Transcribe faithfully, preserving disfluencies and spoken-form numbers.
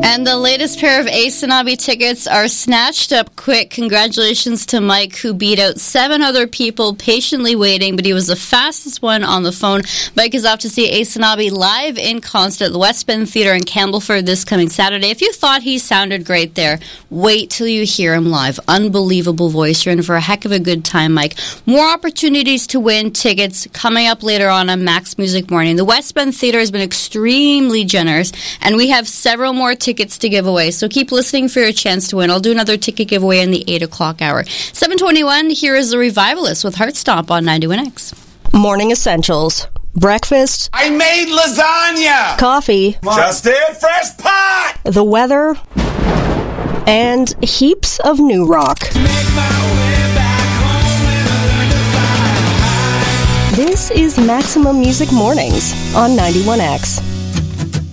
And the latest pair of Ace and Abby tickets are snatched up quick. Congratulations to Mike, who beat out seven other people patiently waiting, but he was the fastest one on the phone. Mike is off to see Ace and Abby live in concert at the West Bend Theatre in Campbellford this coming Saturday. If you thought he sounded great there, wait till you hear him live. Unbelievable voice. You're in for a heck of a good time, Mike. More opportunities to win tickets coming up later on on Max Music Morning. The West Bend Theatre has been extremely generous, and we have several more tickets to give away, so keep listening for your chance to win. I'll do another ticket giveaway in the eight o'clock hour. seven twenty-one, here is the Revivalists with Heartstop on ninety-one X. Morning essentials. Breakfast. I made lasagna. Coffee. Just did fresh pot. The weather. And heaps of new rock. This is Maximum Music Mornings on ninety-one X.